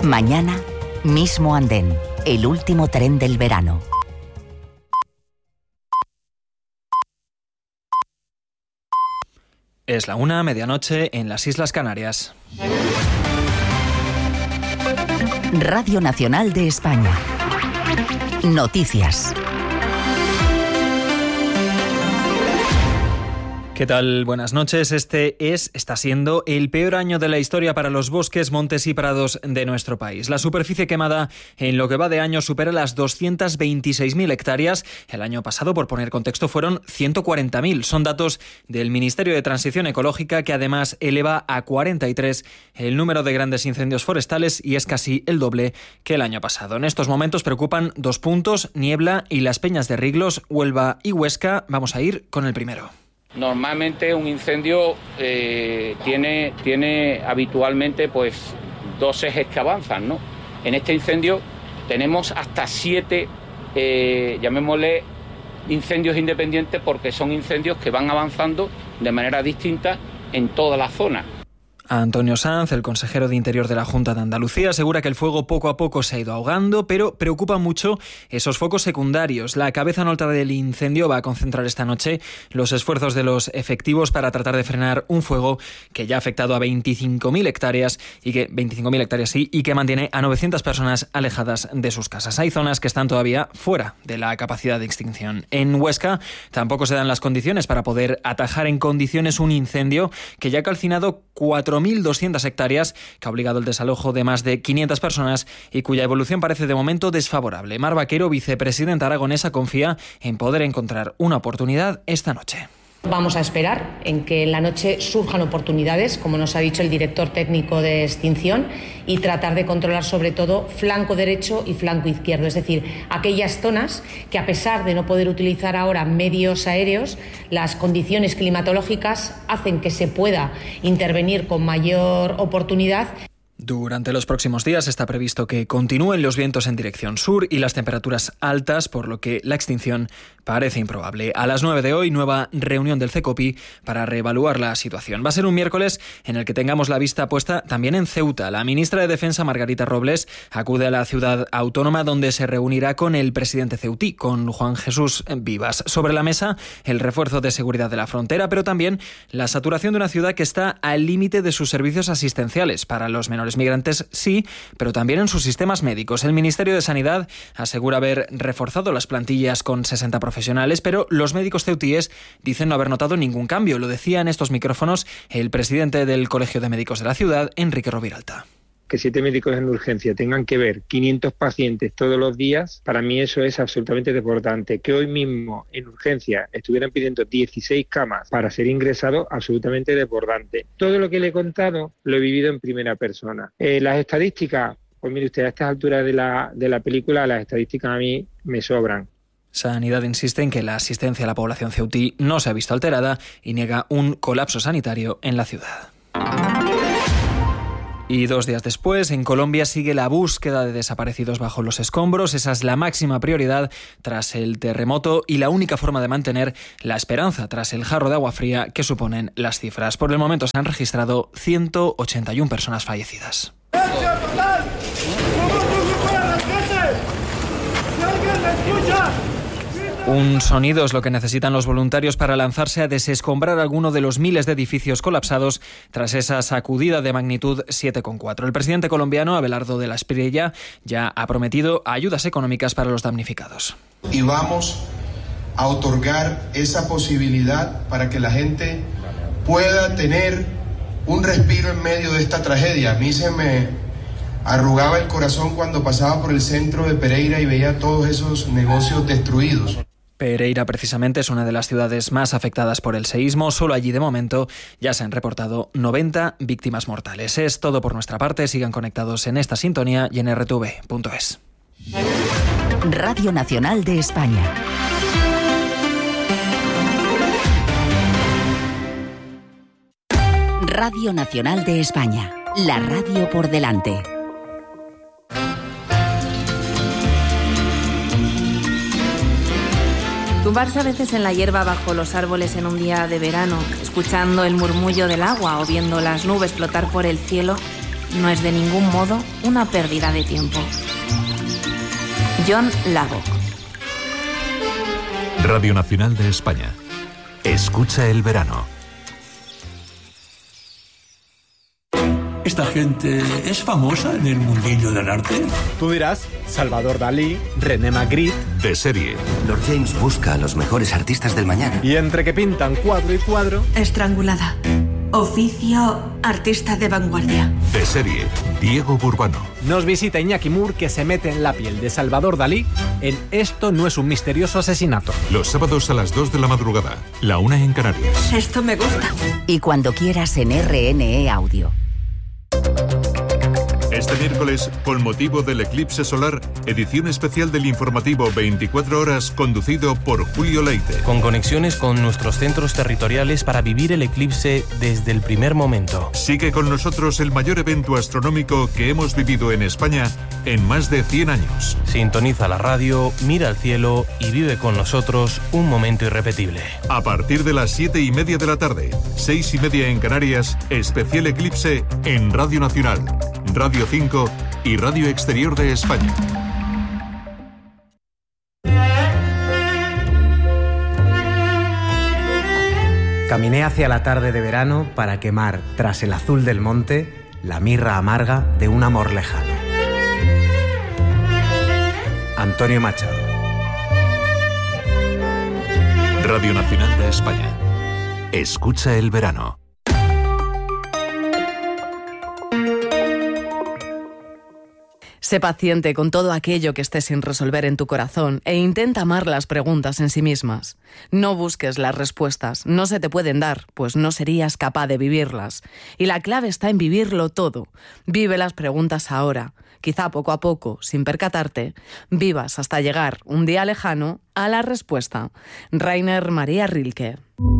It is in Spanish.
Mañana, mismo andén, el último tren del verano. Es la 1:00, medianoche, en las Islas Canarias. Radio Nacional de España. Noticias. ¿Qué tal? Buenas noches. Está siendo el peor año de la historia para los bosques, montes y prados de nuestro país. La superficie quemada en lo que va de año supera las 226.000 hectáreas. El año pasado, por poner contexto, fueron 140.000. Son datos del Ministerio de Transición Ecológica, que además eleva a 43 el número de grandes incendios forestales y es casi el doble que el año pasado. En estos momentos preocupan 2 puntos, Niebla y las Peñas de Riglos, Huelva y Huesca. Vamos a ir con el primero. Normalmente un incendio tiene habitualmente pues 2 ejes que avanzan, ¿no? En este incendio tenemos hasta 7, llamémosle incendios independientes, porque son incendios que van avanzando de manera distinta en toda la zona. Antonio Sanz, el consejero de Interior de la Junta de Andalucía, asegura que el fuego poco a poco se ha ido ahogando, pero preocupa mucho esos focos secundarios. La cabeza nota del incendio va a concentrar esta noche los esfuerzos de los efectivos para tratar de frenar un fuego que ya ha afectado a 25.000 hectáreas y que mantiene a 900 personas alejadas de sus casas. Hay zonas que están todavía fuera de la capacidad de extinción. En Huesca tampoco se dan las condiciones para poder atajar en condiciones un incendio que ya ha calcinado 4.200 hectáreas, que ha obligado el desalojo de más de 500 personas y cuya evolución parece de momento desfavorable. Mar Vaquero, vicepresidenta aragonesa, confía en poder encontrar una oportunidad esta noche. Vamos a esperar en que en la noche surjan oportunidades, como nos ha dicho el director técnico de extinción, y tratar de controlar sobre todo flanco derecho y flanco izquierdo, es decir, aquellas zonas que, a pesar de no poder utilizar ahora medios aéreos, las condiciones climatológicas hacen que se pueda intervenir con mayor oportunidad. Durante los próximos días está previsto que continúen los vientos en dirección sur y las temperaturas altas, por lo que la extinción parece improbable. A las 9 de hoy, nueva reunión del CECOPI para reevaluar la situación. Va a ser un miércoles en el que tengamos la vista puesta también en Ceuta. La ministra de Defensa, Margarita Robles, acude a la ciudad autónoma, donde se reunirá con el presidente ceutí, con Juan Jesús Vivas. Sobre la mesa, el refuerzo de seguridad de la frontera, pero también la saturación de una ciudad que está al límite de sus servicios asistenciales. Para los menores migrantes sí, pero también en sus sistemas médicos. El Ministerio de Sanidad asegura haber reforzado las plantillas con 60 profesionales, pero los médicos ceutíes dicen no haber notado ningún cambio. Lo decía en estos micrófonos el presidente del Colegio de Médicos de la ciudad, Enrique Roviralta. Que 7 médicos en urgencia tengan que ver 500 pacientes todos los días, para mí eso es absolutamente importante. Que hoy mismo en urgencia estuvieran pidiendo 16 camas para ser ingresados, absolutamente desbordante. Todo lo que le he contado lo he vivido en primera persona. Las estadísticas, pues mire usted, a estas alturas de la película, las estadísticas a mí me sobran. Sanidad insiste en que la asistencia a la población ceutí no se ha visto alterada y niega un colapso sanitario en la ciudad. Y 2 días después, en Colombia sigue la búsqueda de desaparecidos bajo los escombros. Esa es la máxima prioridad tras el terremoto y la única forma de mantener la esperanza tras el jarro de agua fría que suponen las cifras. Por el momento se han registrado 181 personas fallecidas. Un sonido es lo que necesitan los voluntarios para lanzarse a desescombrar alguno de los miles de edificios colapsados tras esa sacudida de magnitud 7,4. El presidente colombiano, Abelardo de la Espriella, ya ha prometido ayudas económicas para los damnificados. Y vamos a otorgar esa posibilidad para que la gente pueda tener un respiro en medio de esta tragedia. A mí se me arrugaba el corazón cuando pasaba por el centro de Pereira y veía todos esos negocios destruidos. Pereira precisamente es una de las ciudades más afectadas por el seísmo. Solo allí de momento ya se han reportado 90 víctimas mortales. Es todo por nuestra parte. Sigan conectados en esta sintonía y en rtv.es. Radio Nacional de España. Radio Nacional de España. La radio por delante. Tumbarse a veces en la hierba bajo los árboles en un día de verano, escuchando el murmullo del agua o viendo las nubes flotar por el cielo, no es de ningún modo una pérdida de tiempo. John Lagos. Radio Nacional de España. Escucha el verano. ¿Esta gente es famosa en el mundillo del arte? Tú dirás, Salvador Dalí, René Magritte. De serie. Lord James busca a los mejores artistas del mañana. Y entre que pintan cuadro y cuadro... Estrangulada. Oficio artista de vanguardia. De serie. Diego Burbano. Nos visita Iñaki Mur, que se mete en la piel de Salvador Dalí en Esto no es un misterioso asesinato. Los sábados a las 2 de la madrugada, la 1 en Canarias. Esto me gusta. Y cuando quieras en RNE Audio. Este miércoles, con motivo del eclipse solar, edición especial del informativo 24 horas conducido por Julio Leite. Con conexiones con nuestros centros territoriales para vivir el eclipse desde el primer momento. Sigue con nosotros el mayor evento astronómico que hemos vivido en España en más de 100 años. Sintoniza la radio, mira al cielo y vive con nosotros un momento irrepetible. A partir de las 7:30 de la tarde, 6:30 en Canarias, especial eclipse en Radio Nacional, Radio 5 y Radio Exterior de España. Caminé hacia la tarde de verano para quemar, tras el azul del monte, la mirra amarga de un amor lejano. Antonio Machado. Radio Nacional de España. Escucha el verano. Sé paciente con todo aquello que esté sin resolver en tu corazón e intenta amar las preguntas en sí mismas. No busques las respuestas, no se te pueden dar, pues no serías capaz de vivirlas. Y la clave está en vivirlo todo. Vive las preguntas ahora. Quizá poco a poco, sin percatarte, vivas hasta llegar un día lejano a la respuesta. Rainer Maria Rilke.